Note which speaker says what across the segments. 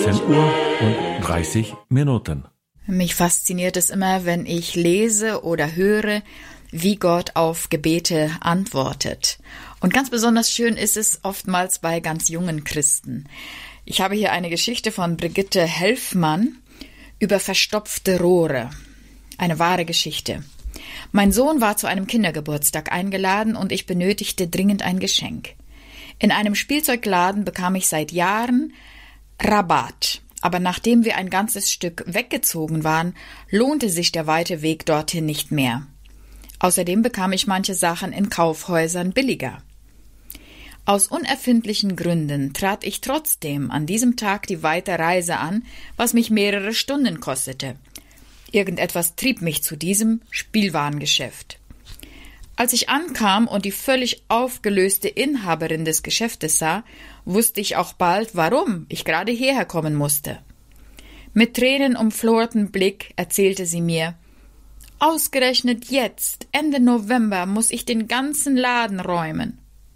Speaker 1: 16:30.
Speaker 2: Mich fasziniert es immer, wenn ich lese oder höre, wie Gott auf Gebete antwortet. Und ganz besonders schön ist es oftmals bei ganz jungen Christen. Ich habe hier eine Geschichte von Brigitte Helfmann über verstopfte Rohre. Eine wahre Geschichte. Mein Sohn war zu einem Kindergeburtstag eingeladen und ich benötigte dringend ein Geschenk. In einem Spielzeugladen bekam ich seit Jahren Rabatt. Aber nachdem wir ein ganzes Stück weggezogen waren, lohnte sich der weite Weg dorthin nicht mehr. Außerdem bekam ich manche Sachen in Kaufhäusern billiger. Aus unerfindlichen Gründen trat ich trotzdem an diesem Tag die weite Reise an, was mich mehrere Stunden kostete. Irgendetwas trieb mich zu diesem Spielwarengeschäft. Als ich ankam und die völlig aufgelöste Inhaberin des Geschäftes sah, wusste ich auch bald, warum ich gerade hierher kommen musste. Mit tränenumflortem Blick erzählte sie mir: Ausgerechnet jetzt, Ende November, muss ich den ganzen Laden räumen.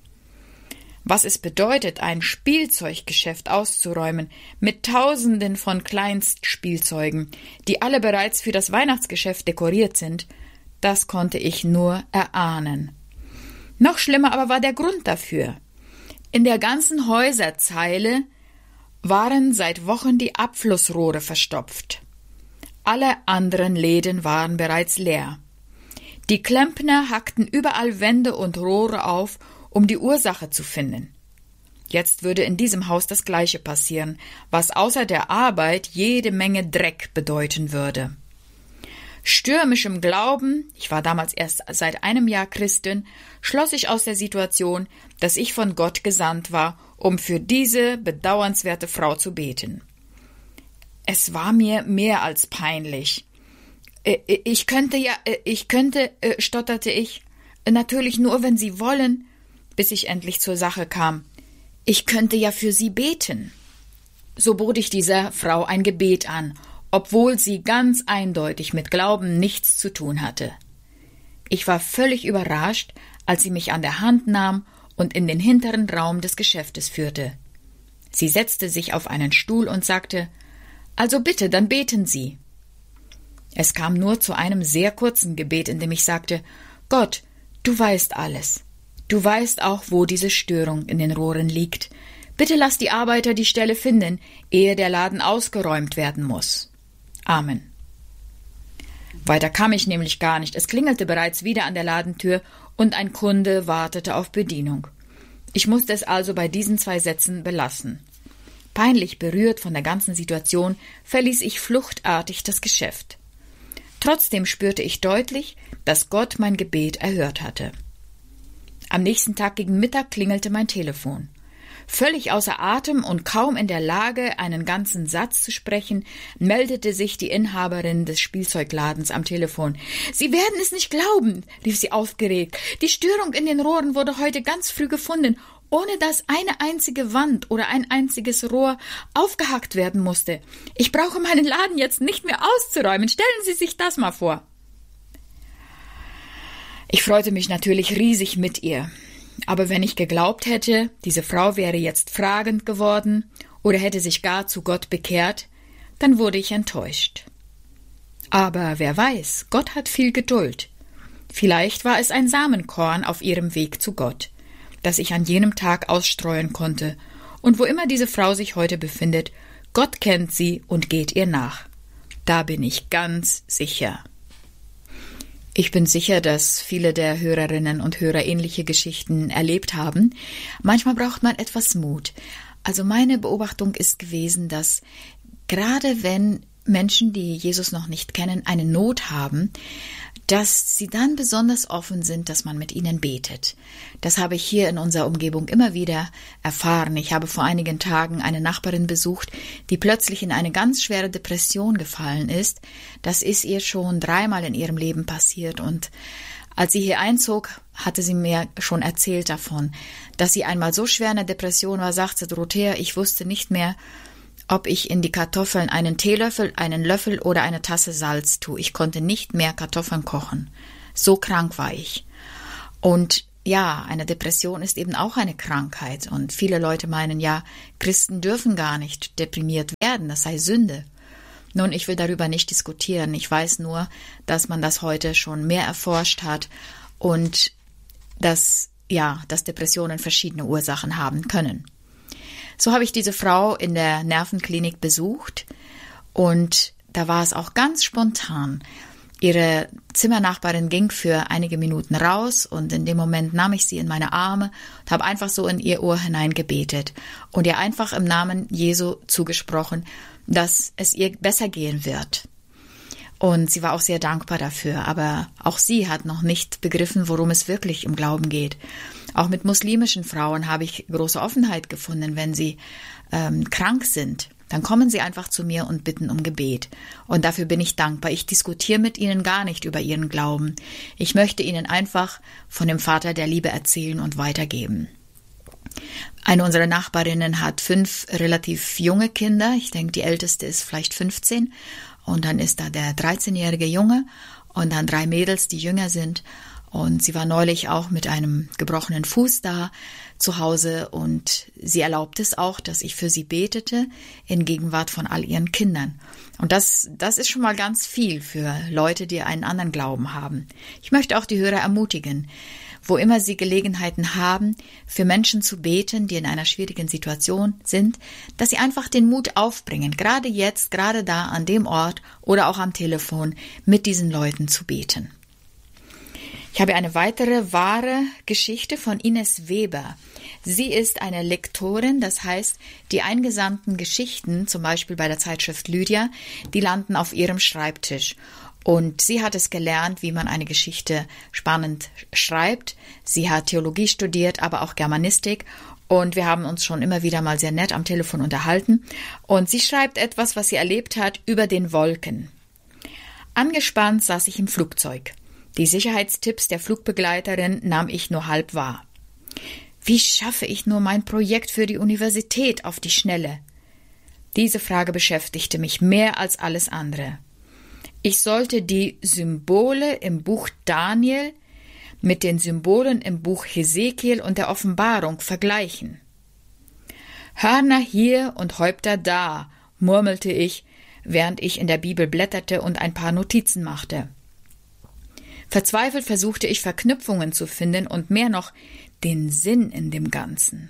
Speaker 2: Was es bedeutet, ein Spielzeuggeschäft auszuräumen mit Tausenden von Kleinstspielzeugen, die alle bereits für das Weihnachtsgeschäft dekoriert sind, das konnte ich nur erahnen. Noch schlimmer aber war der Grund dafür. In der ganzen Häuserzeile waren seit Wochen die Abflussrohre verstopft. Alle anderen Läden waren bereits leer. Die Klempner hackten überall Wände und Rohre auf, um die Ursache zu finden. Jetzt würde in diesem Haus das Gleiche passieren, was außer der Arbeit jede Menge Dreck bedeuten würde. Stürmisch im Glauben, ich war damals erst seit einem Jahr Christin, schloss ich aus der Situation, dass ich von Gott gesandt war, um für diese bedauernswerte Frau zu beten. Es war mir mehr als peinlich. Ich könnte, stotterte ich, natürlich nur, wenn Sie wollen, bis ich endlich zur Sache kam. Ich könnte ja für Sie beten. So bot ich dieser Frau ein Gebet an, obwohl sie ganz eindeutig mit Glauben nichts zu tun hatte. Ich war völlig überrascht, als sie mich an der Hand nahm und in den hinteren Raum des Geschäftes führte. Sie setzte sich auf einen Stuhl und sagte: »Also bitte, dann beten Sie.« Es kam nur zu einem sehr kurzen Gebet, in dem ich sagte: »Gott, du weißt alles. Du weißt auch, wo diese Störung in den Rohren liegt. Bitte lass die Arbeiter die Stelle finden, ehe der Laden ausgeräumt werden muss. Amen.« Weiter kam ich nämlich gar nicht. Es klingelte bereits wieder an der Ladentür und ein Kunde wartete auf Bedienung. Ich musste es also bei diesen 2 Sätzen belassen. Peinlich berührt von der ganzen Situation verließ ich fluchtartig das Geschäft. Trotzdem spürte ich deutlich, dass Gott mein Gebet erhört hatte. Am nächsten Tag gegen Mittag klingelte mein Telefon. Völlig außer Atem und kaum in der Lage, einen ganzen Satz zu sprechen, meldete sich die Inhaberin des Spielzeugladens am Telefon. »Sie werden es nicht glauben«, rief sie aufgeregt. »Die Störung in den Rohren wurde heute ganz früh gefunden, ohne dass eine einzige Wand oder ein einziges Rohr aufgehackt werden musste. Ich brauche meinen Laden jetzt nicht mehr auszuräumen. Stellen Sie sich das mal vor.« Ich freute mich natürlich riesig mit ihr. Aber wenn ich geglaubt hätte, diese Frau wäre jetzt fragend geworden oder hätte sich gar zu Gott bekehrt, dann wurde ich enttäuscht. Aber wer weiß, Gott hat viel Geduld. Vielleicht war es ein Samenkorn auf ihrem Weg zu Gott, das ich an jenem Tag ausstreuen konnte, und wo immer diese Frau sich heute befindet, Gott kennt sie und geht ihr nach. Da bin ich ganz sicher. Ich bin sicher, dass viele der Hörerinnen und Hörer ähnliche Geschichten erlebt haben. Manchmal braucht man etwas Mut. Also meine Beobachtung ist gewesen, dass gerade wenn Menschen, die Jesus noch nicht kennen, eine Not haben, dass sie dann besonders offen sind, dass man mit ihnen betet. Das habe ich hier in unserer Umgebung immer wieder erfahren. Ich habe vor einigen Tagen eine Nachbarin besucht, die plötzlich in eine ganz schwere Depression gefallen ist. Das ist ihr schon 3-mal in ihrem Leben passiert, und als sie hier einzog, hatte sie mir schon erzählt davon, dass sie einmal so schwer in der Depression war, sagte: Dorothea, ich wusste nicht mehr, ob ich in die Kartoffeln einen Teelöffel, einen Löffel oder eine Tasse Salz tue. Ich konnte nicht mehr Kartoffeln kochen. So krank war ich. Und ja, eine Depression ist eben auch eine Krankheit und viele Leute meinen ja, Christen dürfen gar nicht deprimiert werden, das sei Sünde. Nun, ich will darüber nicht diskutieren. Ich weiß nur, dass man das heute schon mehr erforscht hat und dass Depressionen verschiedene Ursachen haben können. So habe ich diese Frau in der Nervenklinik besucht und da war es auch ganz spontan. Ihre Zimmernachbarin ging für einige Minuten raus und in dem Moment nahm ich sie in meine Arme und habe einfach so in ihr Ohr hineingebetet und ihr einfach im Namen Jesu zugesprochen, dass es ihr besser gehen wird. Und sie war auch sehr dankbar dafür, aber auch sie hat noch nicht begriffen, worum es wirklich im Glauben geht. Auch mit muslimischen Frauen habe ich große Offenheit gefunden, wenn sie krank sind. Dann kommen sie einfach zu mir und bitten um Gebet. Und dafür bin ich dankbar. Ich diskutiere mit ihnen gar nicht über ihren Glauben. Ich möchte ihnen einfach von dem Vater der Liebe erzählen und weitergeben. Eine unserer Nachbarinnen hat 5 relativ junge Kinder. Ich denke, die älteste ist vielleicht 15. Und dann ist da der 13-jährige Junge und dann 3 Mädels, die jünger sind. Und sie war neulich auch mit einem gebrochenen Fuß da zu Hause und sie erlaubt es auch, dass ich für sie betete in Gegenwart von all ihren Kindern. Und das ist schon mal ganz viel für Leute, die einen anderen Glauben haben. Ich möchte auch die Hörer ermutigen, wo immer sie Gelegenheiten haben, für Menschen zu beten, die in einer schwierigen Situation sind, dass sie einfach den Mut aufbringen, gerade jetzt, gerade da an dem Ort oder auch am Telefon mit diesen Leuten zu beten. Ich habe eine weitere wahre Geschichte von Ines Weber. Sie ist eine Lektorin, das heißt, die eingesandten Geschichten, zum Beispiel bei der Zeitschrift Lydia, die landen auf ihrem Schreibtisch. Und sie hat es gelernt, wie man eine Geschichte spannend schreibt. Sie hat Theologie studiert, aber auch Germanistik. Und wir haben uns schon immer wieder mal sehr nett am Telefon unterhalten. Und sie schreibt etwas, was sie erlebt hat, über den Wolken. Angespannt saß ich im Flugzeug. Die Sicherheitstipps der Flugbegleiterin nahm ich nur halb wahr. Wie schaffe ich nur mein Projekt für die Universität auf die Schnelle? Diese Frage beschäftigte mich mehr als alles andere. Ich sollte die Symbole im Buch Daniel mit den Symbolen im Buch Hesekiel und der Offenbarung vergleichen. Hörner hier und Häupter da, murmelte ich, während ich in der Bibel blätterte und ein paar Notizen machte. Verzweifelt versuchte ich Verknüpfungen zu finden und mehr noch den Sinn in dem Ganzen.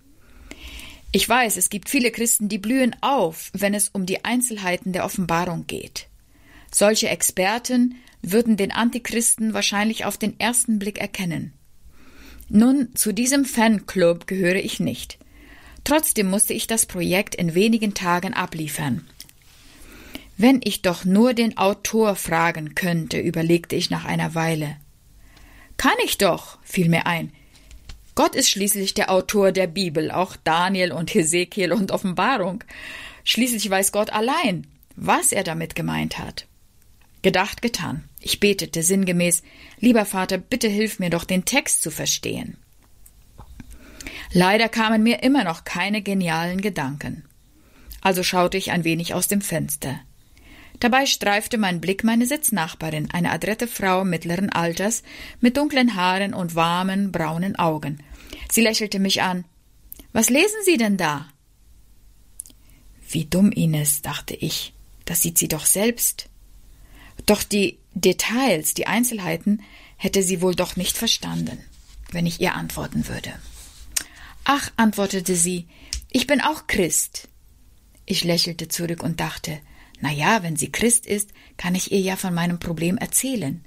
Speaker 2: Ich weiß, es gibt viele Christen, die blühen auf, wenn es um die Einzelheiten der Offenbarung geht. Solche Experten würden den Antichristen wahrscheinlich auf den ersten Blick erkennen. Nun, zu diesem Fanclub gehöre ich nicht. Trotzdem musste ich das Projekt in wenigen Tagen abliefern. Wenn ich doch nur den Autor fragen könnte, überlegte ich nach einer Weile. Kann ich doch, fiel mir ein. Gott ist schließlich der Autor der Bibel, auch Daniel und Hesekiel und Offenbarung. Schließlich weiß Gott allein, was er damit gemeint hat. Gedacht, getan. Ich betete sinngemäß, lieber Vater, bitte hilf mir doch, den Text zu verstehen. Leider kamen mir immer noch keine genialen Gedanken. Also schaute ich ein wenig aus dem Fenster. Dabei streifte mein Blick meine Sitznachbarin, eine adrette Frau mittleren Alters, mit dunklen Haaren und warmen, braunen Augen. Sie lächelte mich an. »Was lesen Sie denn da?« »Wie dumm, Ines«, dachte ich. »Das sieht sie doch selbst.« Doch die Details, die Einzelheiten, hätte sie wohl doch nicht verstanden, wenn ich ihr antworten würde. »Ach«, antwortete sie, »ich bin auch Christ.« Ich lächelte zurück und dachte, na ja, wenn sie Christ ist, kann ich ihr ja von meinem Problem erzählen.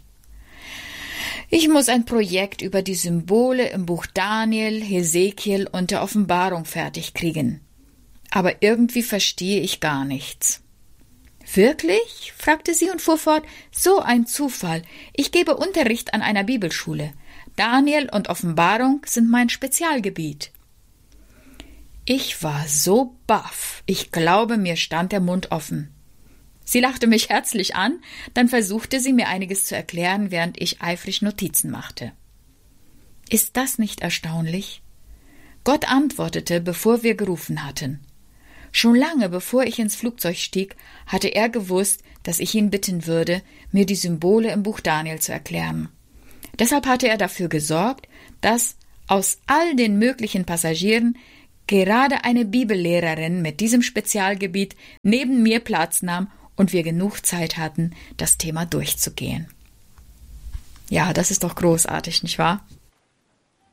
Speaker 2: Ich muss ein Projekt über die Symbole im Buch Daniel, Hesekiel und der Offenbarung fertig kriegen. Aber irgendwie verstehe ich gar nichts. »Wirklich?« fragte sie und fuhr fort. »So ein Zufall. Ich gebe Unterricht an einer Bibelschule. Daniel und Offenbarung sind mein Spezialgebiet.« Ich war so baff. Ich glaube, mir stand der Mund offen. Sie lachte mich herzlich an, dann versuchte sie mir einiges zu erklären, während ich eifrig Notizen machte. Ist das nicht erstaunlich? Gott antwortete, bevor wir gerufen hatten. Schon lange bevor ich ins Flugzeug stieg, hatte er gewusst, dass ich ihn bitten würde, mir die Symbole im Buch Daniel zu erklären. Deshalb hatte er dafür gesorgt, dass aus all den möglichen Passagieren gerade eine Bibellehrerin mit diesem Spezialgebiet neben mir Platz nahm und wir genug Zeit hatten, das Thema durchzugehen. Ja, das ist doch großartig, nicht wahr?